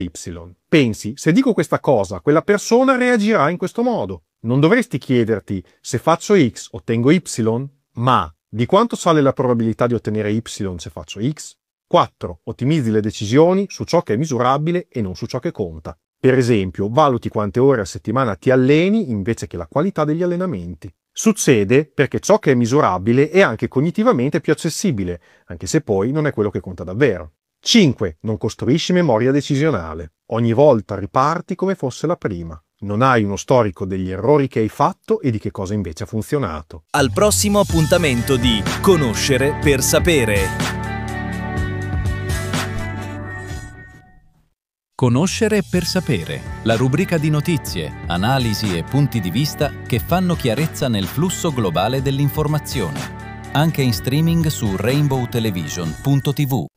Y. Pensi, se dico questa cosa, quella persona reagirà in questo modo. Non dovresti chiederti, se faccio X ottengo Y? Ma di quanto sale la probabilità di ottenere Y se faccio X? 4. Ottimizzi le decisioni su ciò che è misurabile e non su ciò che conta. Per esempio, valuti quante ore a settimana ti alleni invece che la qualità degli allenamenti. Succede perché ciò che è misurabile è anche cognitivamente più accessibile, anche se poi non è quello che conta davvero. 5. Non costruisci memoria decisionale. Ogni volta riparti come fosse la prima. Non hai uno storico degli errori che hai fatto e di che cosa invece ha funzionato. Al prossimo appuntamento di Conoscere per sapere. Conoscere per sapere, la rubrica di notizie, analisi e punti di vista che fanno chiarezza nel flusso globale dell'informazione. Anche in streaming su rainbowtelevision.tv.